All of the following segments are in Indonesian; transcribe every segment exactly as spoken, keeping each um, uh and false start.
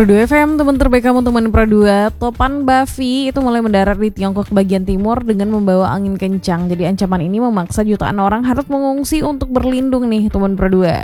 Pro dua F M, teman terbaik kamu, teman Pro dua. Topan Bavi itu mulai mendarat di Tiongkok bagian timur dengan membawa angin kencang. Jadi ancaman ini memaksa jutaan orang harus mengungsi untuk berlindung nih, teman Pro dua.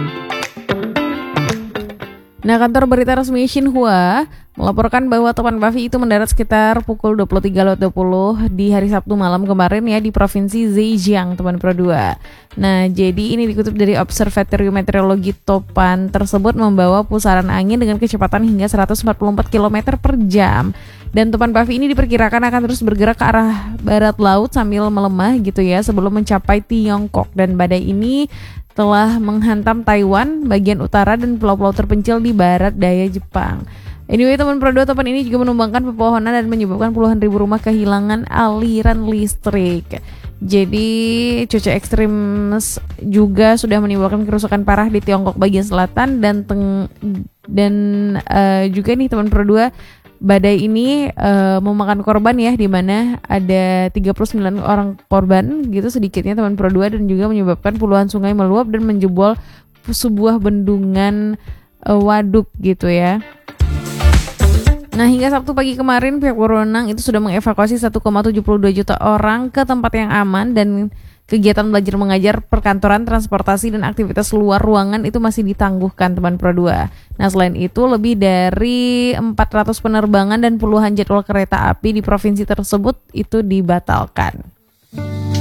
Nah, kantor berita resmi Xinhua melaporkan bahwa Topan Bavi itu mendarat sekitar pukul dua puluh tiga lewat dua puluh di hari Sabtu malam kemarin ya di provinsi Zhejiang, teman Pro dua. Nah, jadi ini dikutip dari Observatorium Meteorologi. Topan tersebut membawa pusaran angin dengan kecepatan hingga seratus empat puluh empat kilometer per jam. Dan Topan Bavi ini diperkirakan akan terus bergerak ke arah barat laut sambil melemah gitu ya sebelum mencapai Tiongkok. Dan badai ini telah menghantam Taiwan bagian utara dan pulau-pulau terpencil di barat daya Jepang. Anyway, teman Pro dua, Topan ini juga menumbangkan pepohonan dan menyebabkan puluhan ribu rumah kehilangan aliran listrik. Jadi cuaca ekstrim juga sudah menimbulkan kerusakan parah di Tiongkok bagian selatan dan teng dan uh, juga nih teman Pro dua, badai ini uh, memakan korban ya, di mana ada tiga puluh sembilan orang korban gitu sedikitnya teman Pro dua, dan juga menyebabkan puluhan sungai meluap dan menjebol sebuah bendungan uh, waduk gitu ya. Nah, hingga Sabtu pagi kemarin pihak berwenang itu sudah mengevakuasi satu koma tujuh dua juta orang ke tempat yang aman, dan kegiatan belajar mengajar, perkantoran, transportasi, dan aktivitas luar ruangan itu masih ditangguhkan teman Pro dua. Nah, selain itu lebih dari empat ratus penerbangan dan puluhan jadwal kereta api di provinsi tersebut itu dibatalkan.